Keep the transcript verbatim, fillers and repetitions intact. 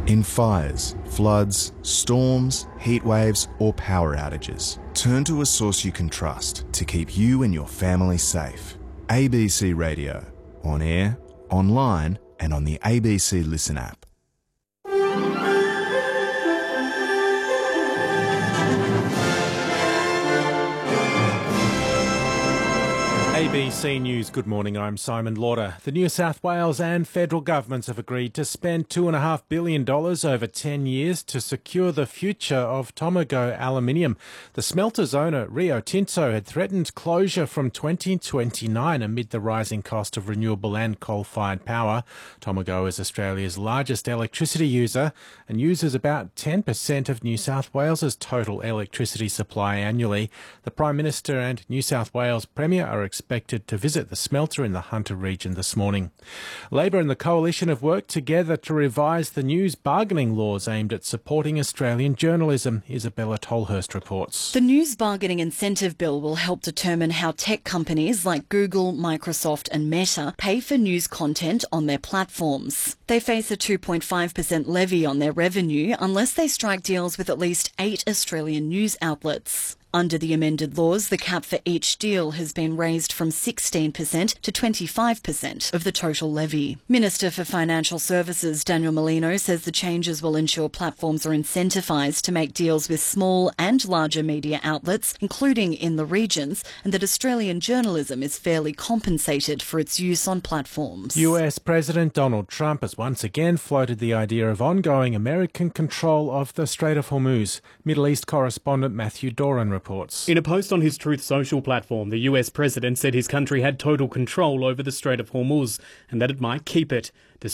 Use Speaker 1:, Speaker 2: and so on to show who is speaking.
Speaker 1: In fires, floods, storms, heat waves, or power outages, turn to a source you can trust to keep you and your family safe. A B C Radio. On air, online, and on the A B C Listen app.
Speaker 2: A B C News, good morning, I'm Simon Lauder. The New South Wales and federal governments have agreed to spend two point five billion dollars over ten years to secure the future of Tomago aluminium. The smelter's owner, Rio Tinto, had threatened closure from twenty twenty-nine amid the rising cost of renewable and coal-fired power. Tomago is Australia's largest electricity user and uses about ten percent of New South Wales's total electricity supply annually. The Prime Minister and New South Wales Premier are expected expected to visit the smelter in the Hunter region this morning. Labor and the Coalition have worked together to revise the news bargaining laws aimed at supporting Australian journalism. Isabella Tolhurst reports.
Speaker 3: The News Bargaining Incentive Bill will help determine how tech companies like Google, Microsoft and Meta pay for news content on their platforms. They face a two point five percent levy on their revenue unless they strike deals with at least eight Australian news outlets. Under the amended laws, the cap for each deal has been raised from sixteen percent to twenty-five percent of the total levy. Minister for Financial Services Daniel Molino says the changes will ensure platforms are incentivised to make deals with small and larger media outlets, including in the regions, and that Australian journalism is fairly compensated for its use on platforms.
Speaker 2: U S President Donald Trump has once again floated the idea of ongoing American control of the Strait of Hormuz. Middle East correspondent Matthew Doran reports.
Speaker 4: In a post on his Truth Social platform, the U S president said his country had total control over the Strait of Hormuz and that it might keep it. Decision